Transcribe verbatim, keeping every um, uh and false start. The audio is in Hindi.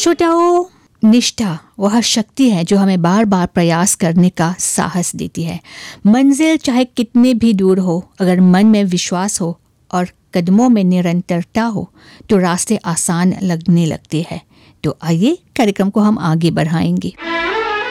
श्रोताओं, निष्ठा वह शक्ति है जो हमें बार बार प्रयास करने का साहस देती है। मंजिल चाहे कितने भी दूर हो, अगर मन में विश्वास हो और कदमों में निरंतरता हो तो रास्ते आसान लगने लगते हैं। तो आइए कार्यक्रम को हम आगे बढ़ाएंगे।